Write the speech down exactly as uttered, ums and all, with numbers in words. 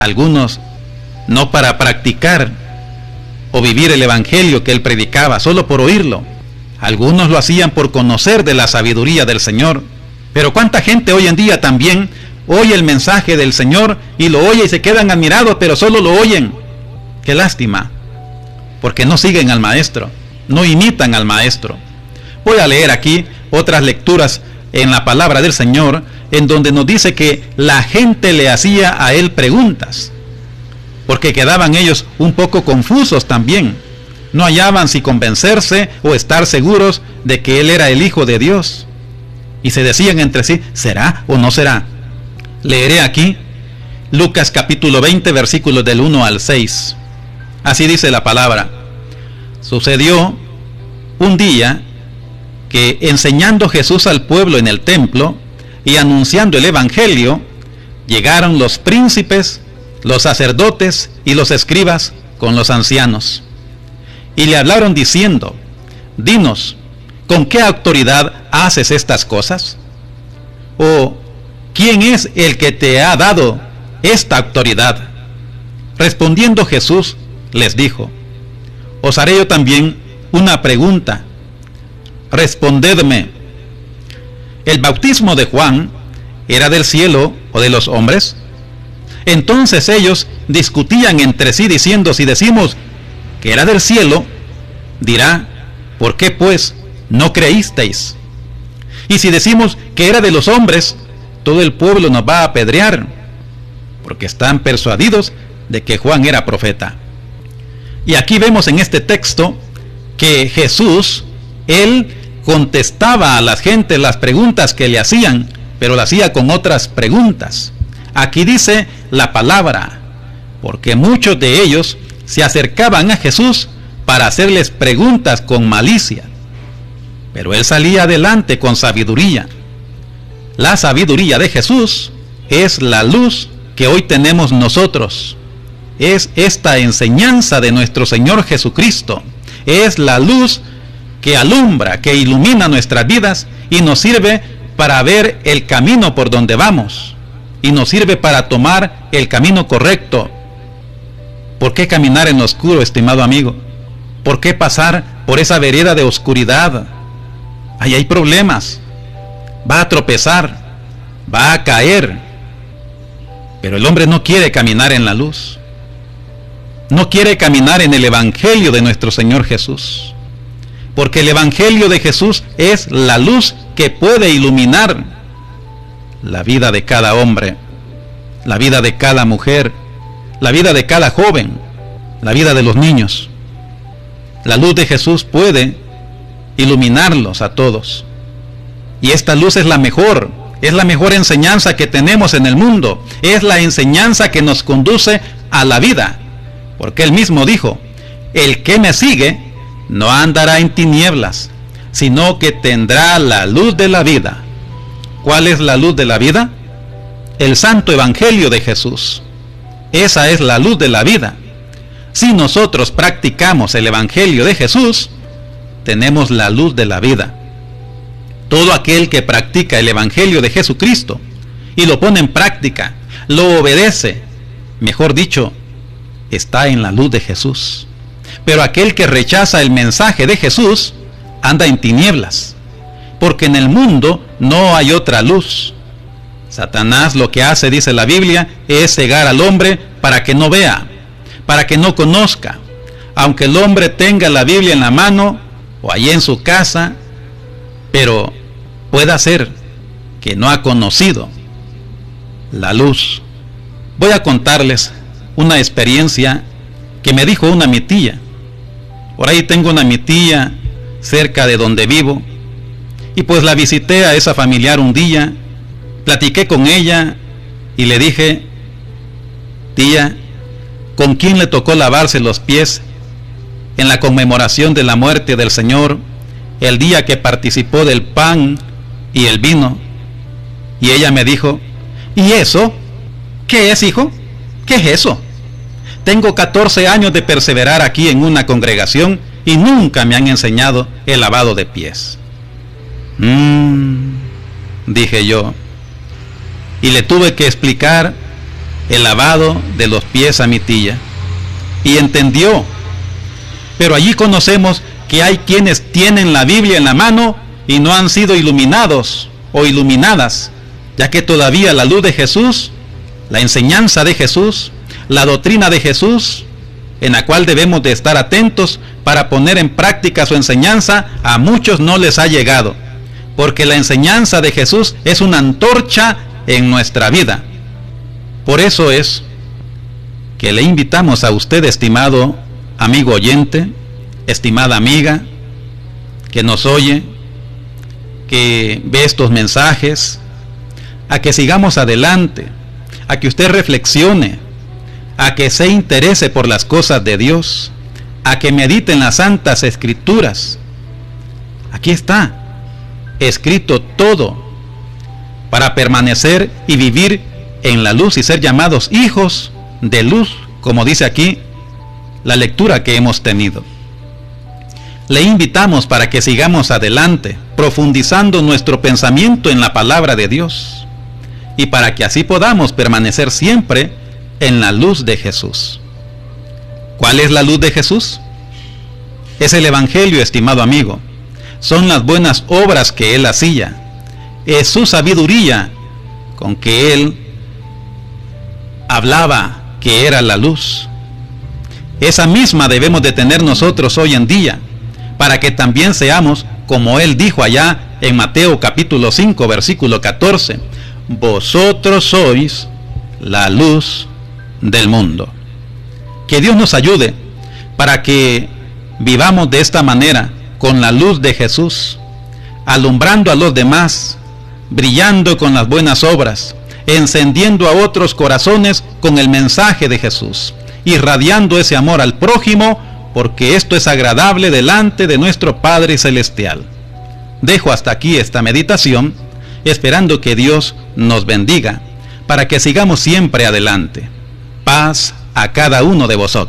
Algunos no para practicar o vivir el evangelio que él predicaba, solo por oírlo. Algunos lo hacían por conocer de la sabiduría del Señor. Pero cuánta gente hoy en día también oye el mensaje del Señor y lo oye y se quedan admirados, pero solo lo oyen. Qué lástima, porque no siguen al Maestro, no imitan al Maestro. Voy a leer aquí otras lecturas en la palabra del Señor, en donde nos dice que la gente le hacía a él preguntas, porque quedaban ellos un poco confusos también. No hallaban si convencerse o estar seguros de que él era el Hijo de Dios. Y se decían entre sí, ¿será o no será? Leeré aquí Lucas capítulo veinte, versículos del uno al seis. Así dice la palabra. Sucedió un día que, enseñando Jesús al pueblo en el templo y anunciando el evangelio, llegaron los príncipes, los sacerdotes y los escribas con los ancianos. Y le hablaron diciendo, dinos, ¿con qué autoridad haces estas cosas? ¿O quién es el que te ha dado esta autoridad? Respondiendo Jesús, les dijo, os haré yo también una pregunta. Respondedme, ¿el bautismo de Juan era del cielo o de los hombres? Entonces ellos discutían entre sí diciendo, si decimos que era del cielo, dirá, ¿por qué pues no creísteis? Y si decimos que era de los hombres, todo el pueblo nos va a apedrear, porque están persuadidos de que Juan era profeta. Y aquí vemos en este texto que Jesús, él contestaba a la gente las preguntas que le hacían, pero lo hacía con otras preguntas. Aquí dice la palabra, porque muchos de ellos se acercaban a Jesús para hacerles preguntas con malicia, pero él salía adelante con sabiduría. La sabiduría de Jesús es la luz que hoy tenemos nosotros. Es esta enseñanza de nuestro Señor Jesucristo. Es la luz que alumbra, que ilumina nuestras vidas y nos sirve para ver el camino por donde vamos. Y nos sirve para tomar el camino correcto. ¿Por qué caminar en lo oscuro, estimado amigo? ¿Por qué pasar por esa vereda de oscuridad? Ahí hay problemas. Va a tropezar, va a caer. Pero el hombre no quiere caminar en la luz. No quiere caminar en el evangelio de nuestro Señor Jesús. Porque el evangelio de Jesús es la luz que puede iluminar la vida de cada hombre, la vida de cada mujer, la vida de cada joven, la vida de los niños. La luz de Jesús puede iluminarlos a todos. Y esta luz es la mejor, es la mejor enseñanza que tenemos en el mundo. Es la enseñanza que nos conduce a la vida. Porque él mismo dijo, el que me sigue no andará en tinieblas, sino que tendrá la luz de la vida. ¿Cuál es la luz de la vida? El santo evangelio de Jesús. Esa es la luz de la vida. Si nosotros practicamos el evangelio de Jesús, tenemos la luz de la vida. Todo aquel que practica el evangelio de Jesucristo y lo pone en práctica, lo obedece, mejor dicho, está en la luz de Jesús. Pero aquel que rechaza el mensaje de Jesús anda en tinieblas, porque en el mundo no hay otra luz. Satanás lo que hace, dice la Biblia, es cegar al hombre para que no vea, para que no conozca. Aunque el hombre tenga la Biblia en la mano o allí en su casa, pero puede ser que no ha conocido la luz. Voy a contarles una experiencia que me dijo una mi tía. Por ahí tengo una mi tía cerca de donde vivo, y pues la visité a esa familiar un día, platiqué con ella y le dije, tía, ¿con quién le tocó lavarse los pies en la conmemoración de la muerte del Señor, el día que participó del pan y el vino? Y ella me dijo, ¿y eso? ¿Qué es, hijo? ¿Qué es eso? Tengo catorce años de perseverar aquí en una congregación y nunca me han enseñado el lavado de pies. Mmm, dije yo. Y le tuve que explicar el lavado de los pies a mi tía. Y entendió. Pero allí conocemos que hay quienes tienen la Biblia en la mano y no han sido iluminados o iluminadas, ya que todavía la luz de Jesús, la enseñanza de Jesús, la doctrina de Jesús, en la cual debemos de estar atentos para poner en práctica su enseñanza, a muchos no les ha llegado, porque la enseñanza de Jesús es una antorcha en nuestra vida. Por eso es que le invitamos a usted, estimado amigo oyente, estimada amiga, que nos oye, que ve estos mensajes, a que sigamos adelante, a que usted reflexione, a que se interese por las cosas de Dios, a que medite en las santas escrituras. Aquí está escrito todo para permanecer y vivir en la luz y ser llamados hijos de luz, como dice aquí la lectura que hemos tenido. Le invitamos para que sigamos adelante, profundizando nuestro pensamiento en la palabra de Dios, y para que así podamos permanecer siempre en la luz de Jesús. ¿Cuál es la luz de Jesús? Es el Evangelio, estimado amigo. Son las buenas obras que Él hacía. Es su sabiduría con que Él hablaba, que era la luz. Esa misma debemos de tener nosotros hoy en día, para que también seamos como Él dijo allá en Mateo capítulo cinco, versículo catorce, vosotros sois la luz del mundo. Que Dios nos ayude para que vivamos de esta manera, con la luz de Jesús, alumbrando a los demás, brillando con las buenas obras, encendiendo a otros corazones con el mensaje de Jesús, irradiando ese amor al prójimo, porque esto es agradable delante de nuestro Padre Celestial. Dejo hasta aquí esta meditación, esperando que Dios nos bendiga, para que sigamos siempre adelante. Paz a cada uno de vosotros.